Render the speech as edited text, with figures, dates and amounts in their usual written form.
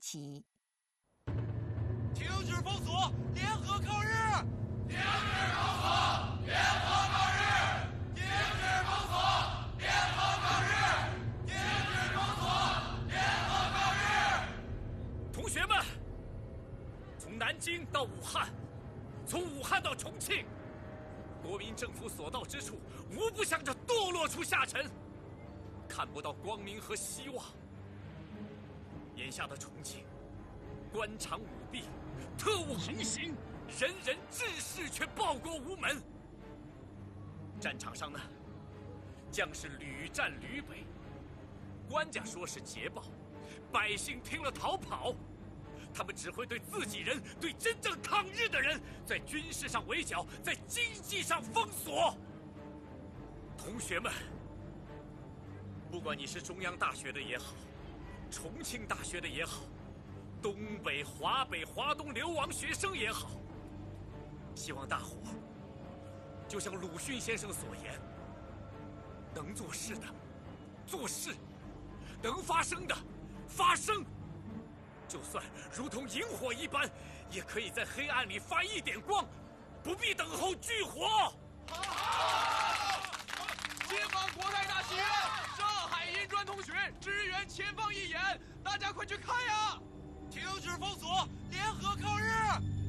起。 停止封锁，联合抗日！ 停止封锁，联合抗日！停止封锁，联合抗日！停止封锁，联合抗日！ 同学们，从南京到武汉，从武汉到重庆，国民政府所到之处，无不向着堕落处下沉，看不到光明和希望。眼下的重庆，官场舞弊，特务横行，人人志士却报国无门。战场上呢，将士屡战屡北，官家说是捷报，百姓听了逃跑。他们只会对自己人、对真正抗日的人，在军事上围剿，在经济上封锁。同学们，不管你是中央大学的也好，重庆大学的也好，东北、华北、华东流亡学生也好，希望大伙就像鲁迅先生所言，能做事的做事，能发声的发声。就算如同萤火一般，也可以在黑暗里发一点光，不必等候炬火。 解放国泰大戏院，上海银专同学支援前方义演，大家快去看呀！停止封锁，联合抗日！